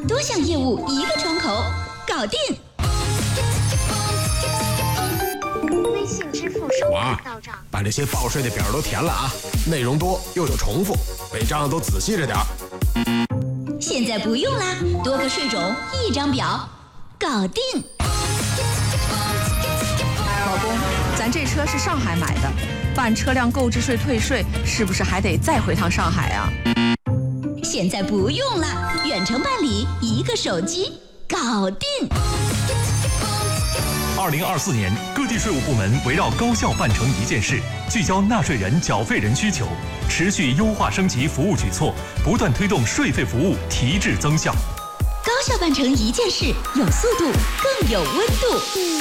多项业务一个窗口，搞定。 微信支付收款到账。 把这些报税的表都填了啊，内容多又有重复，违章都仔细着点。 现在不用啦，多个税种一张表，搞定。 老公，咱这车是上海买的，办车辆购置税退税是不是还得再回趟上海啊？ 现在不用啦，远程办理，一个手机，搞定。 2024年，各地税务部门围绕高效办成一件事，聚焦纳税人、缴费人需求，持续优化升级服务举措，不断推动税费服务提质增效。 高效办成一件事，有速度，更有温度。